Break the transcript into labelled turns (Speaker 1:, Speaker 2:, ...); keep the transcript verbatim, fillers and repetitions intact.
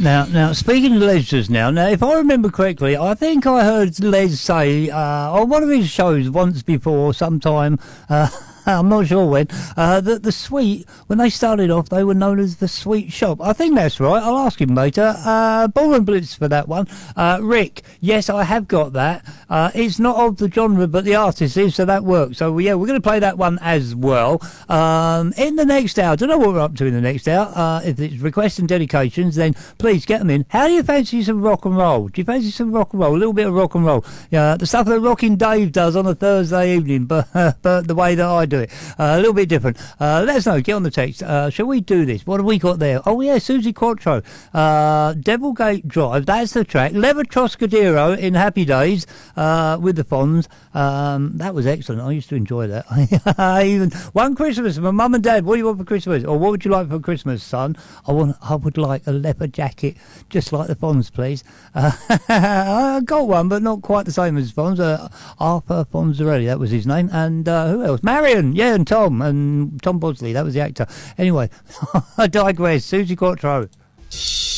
Speaker 1: Now, now speaking of Les just now, now if I remember correctly, I think I heard Les say uh, on one of his shows once before, sometime. Uh, I'm not sure when, uh, that the Sweet, when they started off, they were known as the Sweet Shop. I think that's right. I'll ask him later. Uh, Ball and Blitz for that one. Uh, Rick, yes, I have got that. Uh, it's not of the genre, but the artist is, so that works. So, yeah, we're going to play that one as well. Um, in the next hour, I don't know what we're up to in the next hour. Uh, if it's requests and dedications, then please get them in. How do you fancy some rock and roll? Do you fancy some rock and roll? A little bit of rock and roll. Yeah, the stuff that Rockin' Dave does on a Thursday evening, but, uh, but the way that I do. Do it. Uh, a little bit different. Uh, let us know. Get on the text. Uh, shall we do this? What have we got there? Oh, yeah, Susie Quattro. Uh, Devilgate Drive. That's the track. Lever Troscadero in Happy Days uh, with the Fonz. Um, that was excellent. I used to enjoy that. Even one Christmas, my mum and dad, what do you want for Christmas? Or what would you like for Christmas, son? I want. I would like a leopard jacket, just like the Fonz, please. Uh, I got one, but not quite the same as Fonz. Uh, Arthur Fonzarelli, that was his name. And uh, who else? Marion. Yeah, and Tom, and Tom Bosley, that was the actor. Anyway, I digress. Susie Quattro.